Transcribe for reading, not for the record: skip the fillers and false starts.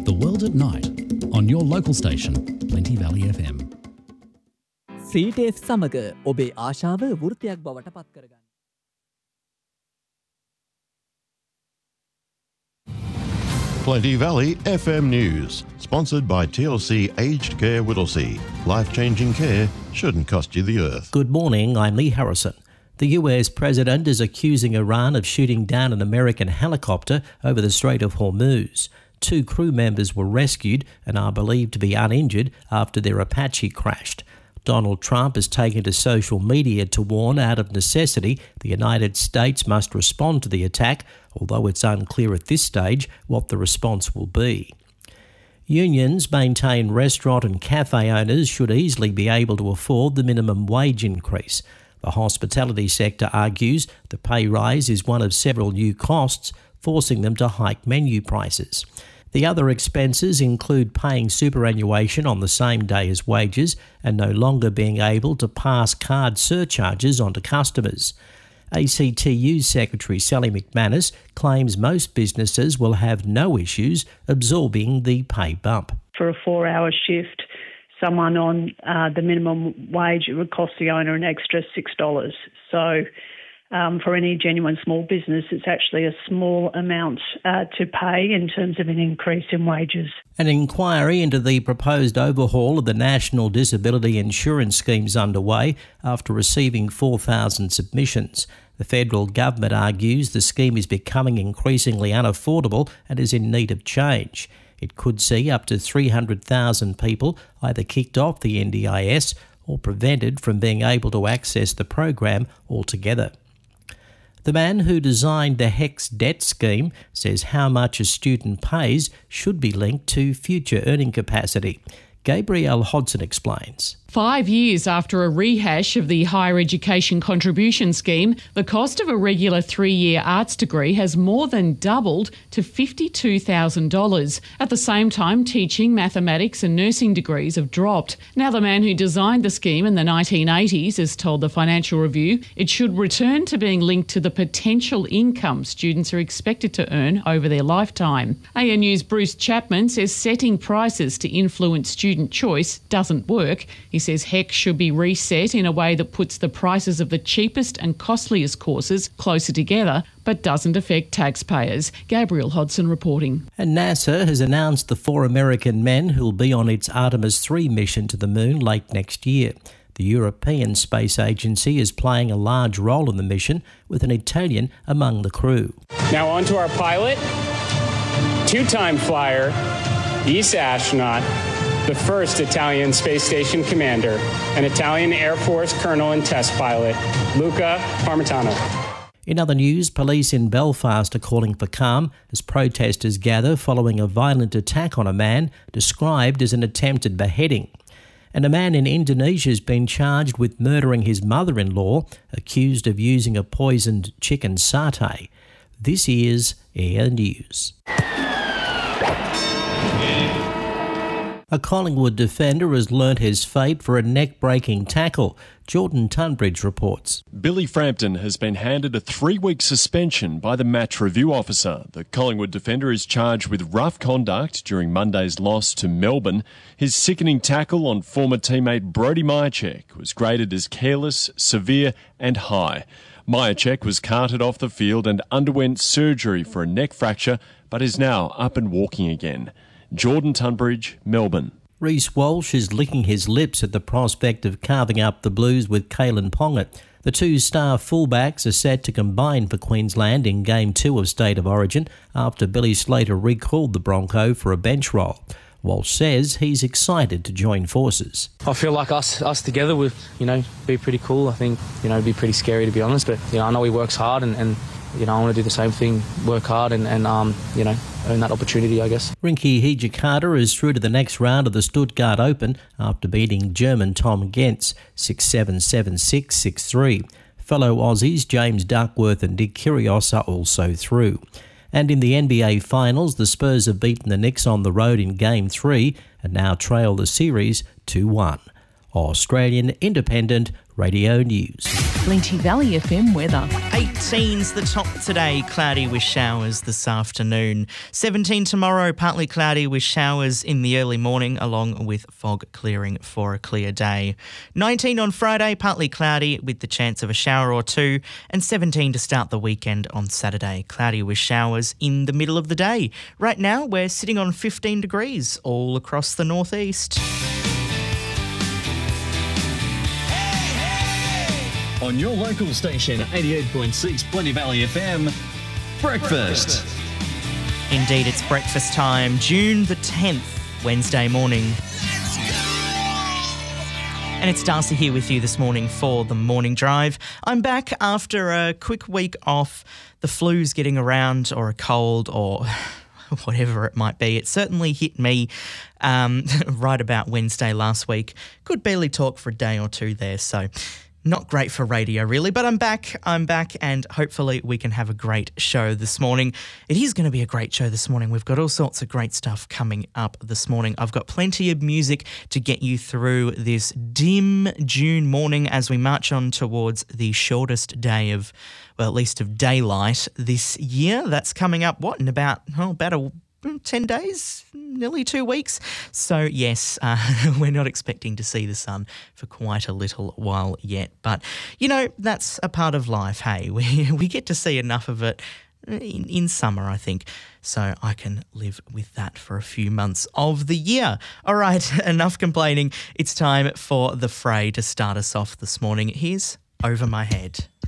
The World at Night on your local station, Plenty Valley FM. CTF සමග ඔබේ ආශාව වෘත්තයක් බවට පත් කරගන්න. Plenty Valley FM News, sponsored by TLC Aged Care Whittlesea. Life-changing care shouldn't cost you the earth. Good morning, I'm Lee Harrison. The US president is accusing Iran of shooting down an American helicopter over the Strait of Hormuz. 2 crew members were rescued and are believed to be uninjured after their Apache crashed. Donald Trump has taken to social media to warn out of necessity the United States must respond to the attack, although it's unclear at this stage what the response will be. Unions maintain restaurant and cafe owners should easily be able to afford the minimum wage increase. The hospitality sector argues the pay rise is one of several new costs, forcing them to hike menu prices. The other expenses include paying superannuation on the same day as wages and no longer being able to pass card surcharges onto customers. ACTU Secretary Sally McManus claims most businesses will have no issues absorbing the pay bump. For a 4-hour shift, someone on the minimum wage, it would cost the owner an extra $6. So for any genuine small business, it's actually a small amount to pay in terms of an increase in wages. An inquiry into the proposed overhaul of the National Disability Insurance Scheme is underway after receiving 4,000 submissions. The federal government argues the scheme is becoming increasingly unaffordable and is in need of change. It could see up to 300,000 people either kicked off the NDIS or prevented from being able to access the program altogether. The man who designed the HECS debt scheme says how much a student pays should be linked to future earning capacity. Gabrielle Hodson explains. 5 years after a rehash of the Higher Education Contribution Scheme, the cost of a regular 3-year arts degree has more than doubled to $52,000. At the same time, teaching, mathematics and nursing degrees have dropped. Now, the man who designed the scheme in the 1980s has told the Financial Review it should return to being linked to the potential income students are expected to earn over their lifetime. ANU's Bruce Chapman says setting prices to influence student choice doesn't work. He says HECS should be reset in a way that puts the prices of the cheapest and costliest courses closer together, but doesn't affect taxpayers. Gabrielle Hodson reporting. And NASA has announced the 4 American men who'll be on its Artemis 3 mission to the moon late next year. The European Space Agency is playing a large role in the mission, with an Italian among the crew. Now on to our pilot, 2-time flyer, ESA astronaut, the first Italian space station commander, an Italian Air Force colonel and test pilot, Luca Parmitano. In other news, police in Belfast are calling for calm as protesters gather following a violent attack on a man described as an attempted beheading. And a man in Indonesia has been charged with murdering his mother-in-law, accused of using a poisoned chicken satay. This is Air News. A Collingwood defender has learnt his fate for a neck-breaking tackle. Jordan Tunbridge reports. Billy Frampton has been handed a 3-week suspension by the match review officer. The Collingwood defender is charged with rough conduct during Monday's loss to Melbourne. His sickening tackle on former teammate Brodie Mihocek was graded as careless, severe and high. Mihocek was carted off the field and underwent surgery for a neck fracture, but is now up and walking again. Jordan Tunbridge, Melbourne. Reece Walsh is licking his lips at the prospect of carving up the Blues with Caelan Ponga. The 2 star fullbacks are set to combine for Queensland in Game 2 of State of Origin after Billy Slater recalled the Bronco for a bench role. Walsh says he's excited to join forces. I feel like us together would, be pretty cool. I think, it'd be pretty scary to be honest, but, I know he works hard and I want to do the same thing, work hard and earn that opportunity, I guess. Rinky Hijikata is through to the next round of the Stuttgart Open after beating German Tom Gentz 6-7, 7-6, 6-3. Fellow Aussies James Duckworth and Dick Kyrgios are also through. And in the NBA Finals, the Spurs have beaten the Knicks on the road in Game 3 and now trail the series 2-1. Australian Independent Radio News. Plenty Valley FM weather. 18's the top today, cloudy with showers this afternoon. 17 tomorrow, partly cloudy with showers in the early morning along with fog clearing for a clear day. 19 on Friday, partly cloudy with the chance of a shower or two, and 17 to start the weekend on Saturday, cloudy with showers in the middle of the day. Right now, we're sitting on 15 degrees all across the northeast. On your local station, 88.6 Plenty Valley FM, breakfast. Indeed, it's breakfast time, June the 10th, Wednesday morning. And it's Darcy here with you this morning for the morning drive. I'm back after a quick week off. The flu's getting around, or a cold, or whatever it might be. It certainly hit me right about Wednesday last week. Could barely talk for a day or two there, so not great for radio, really, but I'm back, and hopefully we can have a great show this morning. It is going to be a great show this morning. We've got all sorts of great stuff coming up this morning. I've got plenty of music to get you through this dim June morning as we march on towards the shortest day of, well, at least of daylight this year. That's coming up, in about 10 days, nearly 2 weeks. So, yes, we're not expecting to see the sun for quite a little while yet. But, that's a part of life, hey. We get to see enough of it in summer, I think. So I can live with that for a few months of the year. All right, enough complaining. It's time for the fray to start us off this morning. Here's Over My Head.